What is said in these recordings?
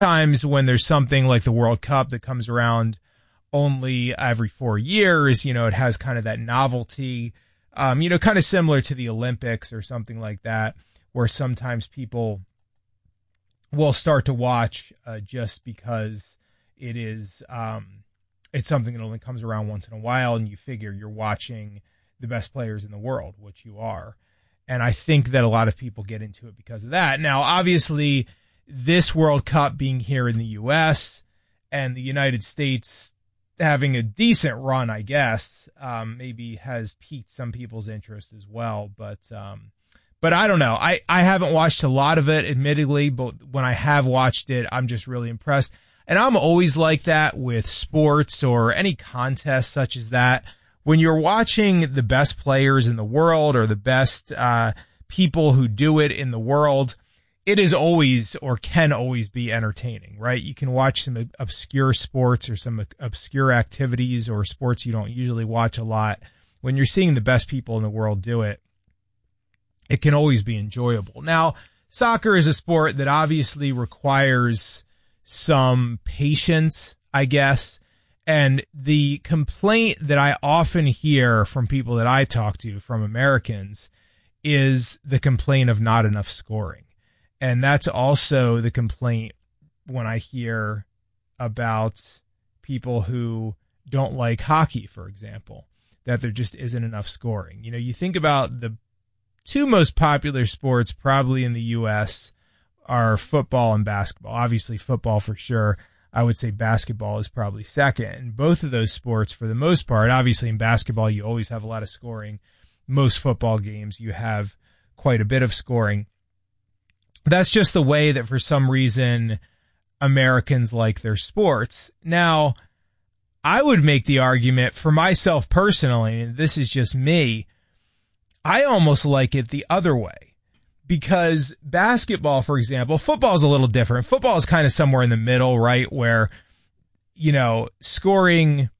times when there's something like the World Cup that comes around only every 4 years, it has kind of that novelty, kind of similar to the Olympics or something like that, where sometimes people will start to watch just because it is, it's something that only comes around once in a while, and you figure you're watching the best players in the world, which you are. And I think that a lot of people get into it because of that. Now, obviously, this World Cup being here in the U.S. and the United States having a decent run, I guess, maybe has piqued some people's interest as well. But I don't know. I haven't watched a lot of it, admittedly, but when I have watched it, I'm just really impressed. And I'm always like that with sports or any contest such as that. When you're watching the best players in the world or the best people who do it in the world, it is always or can always be entertaining, right? You can watch some obscure sports or some obscure activities or sports you don't usually watch a lot. When you're seeing the best people in the world do it, it can always be enjoyable. Now, soccer is a sport that obviously requires some patience, I guess. And the complaint that I often hear from people that I talk to, from Americans, is the complaint of not enough scoring. And that's also the complaint when I hear about people who don't like hockey, for example, that there just isn't enough scoring. You think about the two most popular sports probably in the U.S. are football and basketball. Obviously, football for sure. I would say basketball is probably second. And both of those sports, for the most part, obviously in basketball, you always have a lot of scoring. Most football games, you have quite a bit of scoring. That's just the way that for some reason Americans like their sports. Now, I would make the argument for myself personally, and this is just me, I almost like it the other way. Because basketball, for example, football is a little different. Football is kind of somewhere in the middle, right? Where, scoring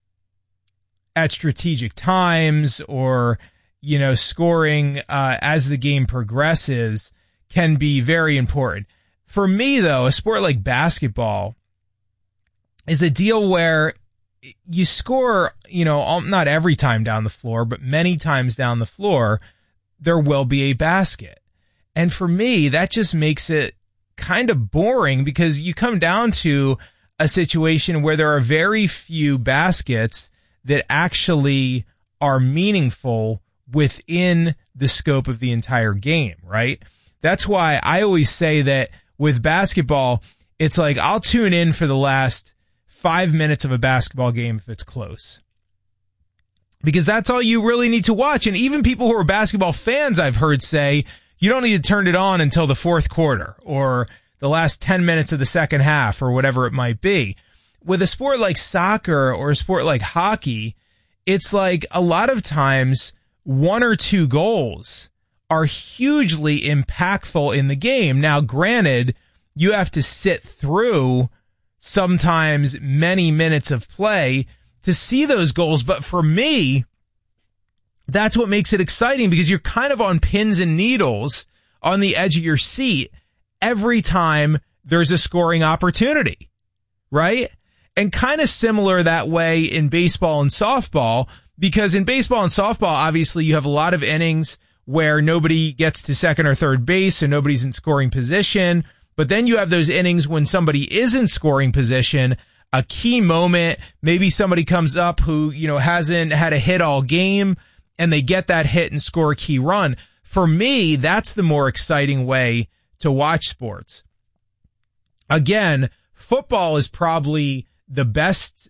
at strategic times or, scoring as the game progresses can be very important. For me, though, a sport like basketball is a deal where you score, not every time down the floor, but many times down the floor, there will be a basket. And for me, that just makes it kind of boring because you come down to a situation where there are very few baskets that actually are meaningful within the scope of the entire game, right? That's why I always say that with basketball, it's like I'll tune in for the last 5 minutes of a basketball game if it's close. Because that's all you really need to watch. And even people who are basketball fans, I've heard say, you don't need to turn it on until the fourth quarter or the last 10 minutes of the second half or whatever it might be. With a sport like soccer or a sport like hockey, it's like a lot of times 1 or 2 goals are hugely impactful in the game. Now, granted, you have to sit through sometimes many minutes of play to see those goals. But for me, that's what makes it exciting because you're kind of on pins and needles on the edge of your seat every time there's a scoring opportunity, right? And kind of similar that way in baseball and softball, because in baseball and softball, obviously you have a lot of innings where nobody gets to second or third base, so nobody's in scoring position. But then you have those innings when somebody is in scoring position, a key moment, maybe somebody comes up who, hasn't had a hit all game, and they get that hit and score a key run. For me, that's the more exciting way to watch sports. Again, football is probably the best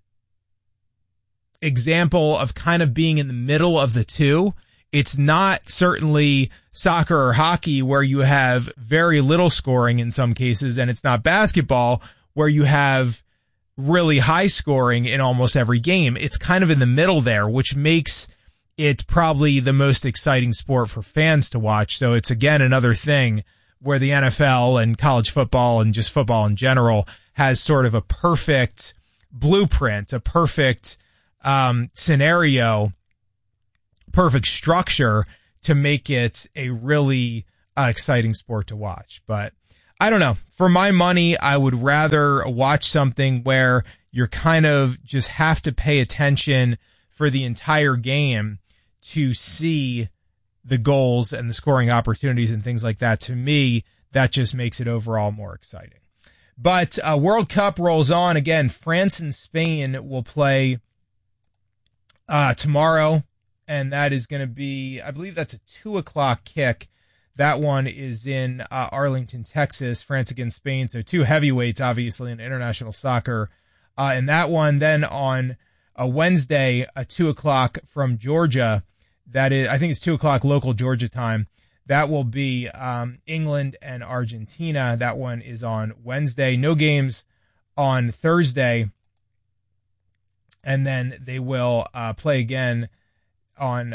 example of kind of being in the middle of the two. It's not certainly soccer or hockey where you have very little scoring in some cases, and it's not basketball where you have really high scoring in almost every game. It's kind of in the middle there, which makes it probably the most exciting sport for fans to watch. So it's, again, another thing where the NFL and college football and just football in general has sort of a perfect blueprint, a perfect scenario, perfect structure to make it a really exciting sport to watch. But I don't know. For my money, I would rather watch something where you're kind of just have to pay attention for the entire game to see the goals and the scoring opportunities and things like that. To me, that just makes it overall more exciting. But World Cup rolls on. Again, France and Spain will play tomorrow, and that is going to be, I believe that's a 2:00 kick. That one is in Arlington, Texas, France against Spain. So two heavyweights, obviously, in international soccer. And that one then on a Wednesday, 2:00 from Georgia. That is, I think it's 2:00 local Georgia time. That will be England and Argentina. That one is on Wednesday. No games on Thursday. And then they will play again on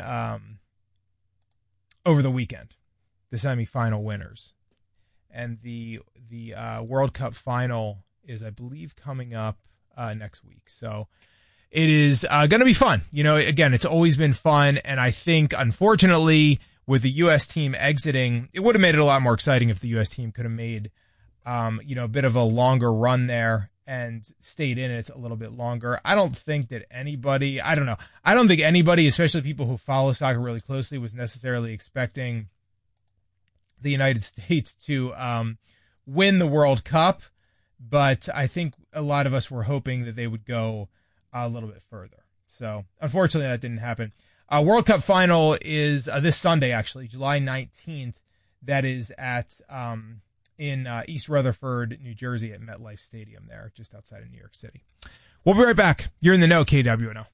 over the weekend, the semifinal winners. And the World Cup final is, I believe, coming up next week. So it is going to be fun. You know, again, it's always been fun. And I think, unfortunately, with the U.S. team exiting, it would have made it a lot more exciting if the U.S. team could have made, a bit of a longer run there and stayed in it a little bit longer. I don't think anybody, especially people who follow soccer really closely, was necessarily expecting the United States to win the World Cup. But I think a lot of us were hoping that they would go a little bit further. So unfortunately, that didn't happen. World Cup final is this Sunday, actually, July 19th. That is at in East Rutherford, New Jersey, at MetLife Stadium there, just outside of New York City. We'll be right back. You're in the know, KWNO.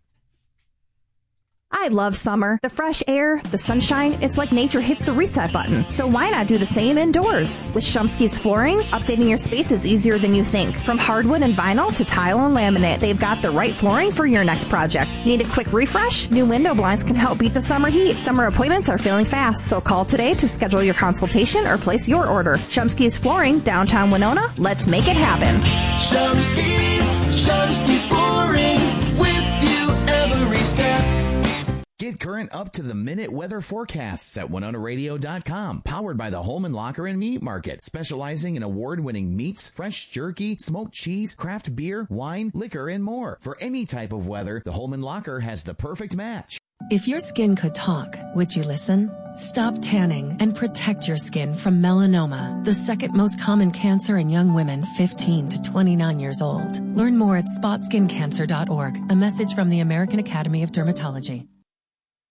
I love summer. The fresh air, the sunshine, it's like nature hits the reset button. So why not do the same indoors? With Shumsky's Flooring, updating your space is easier than you think. From hardwood and vinyl to tile and laminate, they've got the right flooring for your next project. Need a quick refresh? New window blinds can help beat the summer heat. Summer appointments are filling fast, so call today to schedule your consultation or place your order. Shumsky's Flooring, downtown Winona. Let's make it happen. Shumsky's Flooring, with you every step. Get current up-to-the-minute weather forecasts at WinonaRadio.com. Powered by the Holman Locker and Meat Market, specializing in award-winning meats, fresh jerky, smoked cheese, craft beer, wine, liquor, and more. For any type of weather, the Holman Locker has the perfect match. If your skin could talk, would you listen? Stop tanning and protect your skin from melanoma, the second most common cancer in young women 15 to 29 years old. Learn more at spotskincancer.org. A message from the American Academy of Dermatology.